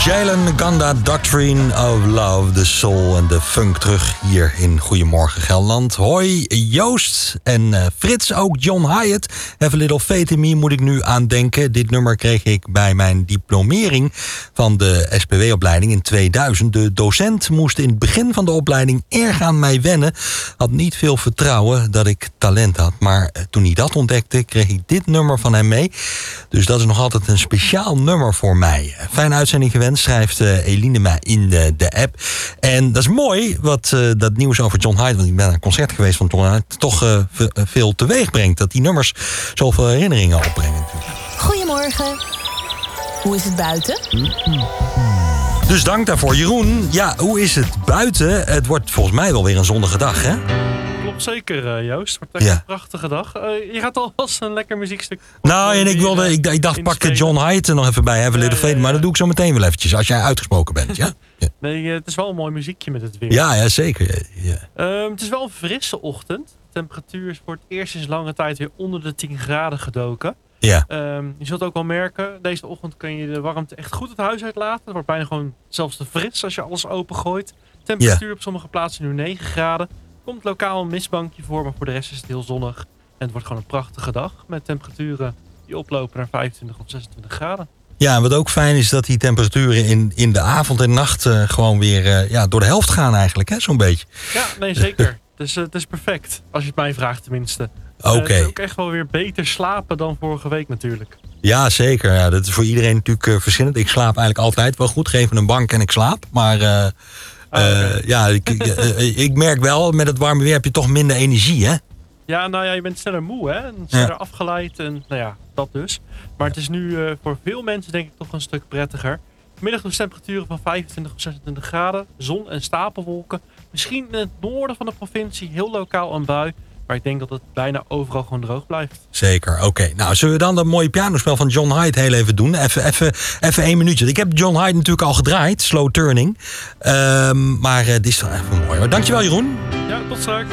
Jalen Ganda, Doctrine of Love, de soul en de funk terug hier in Goedemorgen Gelderland. Hoi Joost en Frits, ook John Hyatt. Have a Little Faith in Me moet ik nu aan denken. Dit nummer kreeg ik bij mijn diplomering van de SPW-opleiding in 2000. De docent moest in het begin van de opleiding erg aan mij wennen. Had niet veel vertrouwen dat ik talent had. Maar toen hij dat ontdekte, kreeg ik dit nummer van hem mee. Dus dat is nog altijd een speciaal nummer voor mij. Fijne uitzending gewenst, schrijft Eline mij in de app. En dat is mooi, wat dat nieuws over John Hyatt, want ik ben naar een concert geweest van John Hyatt, toch veel teweeg brengt. Dat die nummers zoveel herinneringen opbrengen. Goedemorgen. Hoe is het buiten? Dus dank daarvoor. Jeroen, ja, hoe is het buiten? Het wordt volgens mij wel weer een zonnige dag, hè? Klopt zeker, Joost. Het wordt echt een prachtige dag. Je gaat alvast een lekker muziekstuk. Nou, en ik dacht, pak John Hyatt er nog even bij. Have a Little Faith. Maar dat doe ik zo meteen wel eventjes, als jij uitgesproken bent. Ja? Ja. Nee, het is wel een mooi muziekje met het weer. Ja, zeker. Ja. Het is wel een frisse ochtend. De temperatuur is voor het eerst sinds lange tijd weer onder de 10 graden gedoken. Ja. Je zult ook wel merken, deze ochtend kun je de warmte echt goed het huis uitlaten. Het wordt bijna gewoon zelfs te fris als je alles opengooit. Temperatuur op sommige plaatsen nu 9 graden. Komt lokaal een mistbankje voor, maar voor de rest is het heel zonnig. En het wordt gewoon een prachtige dag met temperaturen die oplopen naar 25 of 26 graden. Ja, en wat ook fijn is dat die temperaturen in de avond en nacht gewoon weer door de helft gaan eigenlijk, hè, zo'n beetje. Ja, nee, zeker. Dus het is perfect, als je het mij vraagt tenminste. Oké. Het is ook echt wel weer beter slapen dan vorige week natuurlijk. Ja, zeker. Ja, dat is voor iedereen natuurlijk verschillend. Ik slaap eigenlijk altijd wel goed. Geef me een bank en ik slaap. Maar ik merk wel, met het warme weer heb je toch minder energie, hè? Ja, nou ja, je bent sneller moe, hè? En sneller afgeleid en nou ja, dat dus. Maar het is nu voor veel mensen denk ik toch een stuk prettiger. Vanmiddag dus temperaturen van 25 of 26 graden. Zon en stapelwolken. Misschien in het noorden van de provincie heel lokaal een bui. Maar ik denk dat het bijna overal gewoon droog blijft. Zeker, oké. Nou, zullen we dan dat mooie pianospel van John Hyatt heel even doen? Even 1 minuutje. Ik heb John Hyatt natuurlijk al gedraaid, Slow Turning. Maar dit is toch even mooi hoor. Dankjewel Jeroen. Ja, tot straks.